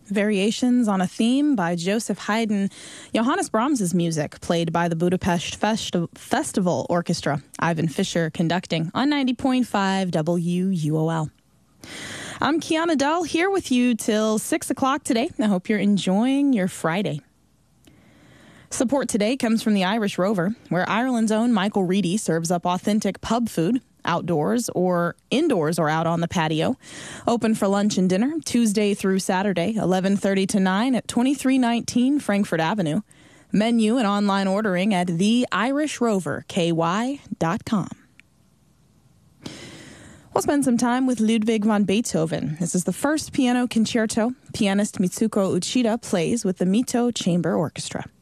Variations on a Theme by Joseph Haydn. Johannes Brahms' music played by the Budapest Festival Orchestra. Ivan Fisher conducting on 90.5 WUOL. I'm Kiana Dull here with you till 6 o'clock today. I hope you're enjoying your Friday. Support today comes from the Irish Rover, where Ireland's own Michael Reedy serves up authentic pub food, outdoors or indoors or out on the patio. Open for lunch and dinner Tuesday through Saturday, 11:30 to 9 at 2319 Frankfurt Avenue. Menu and online ordering at theirishroverky.com. We'll spend some time with Ludwig van Beethoven. This is the first piano concerto. Pianist Mitsuko Uchida plays with the Mito Chamber Orchestra.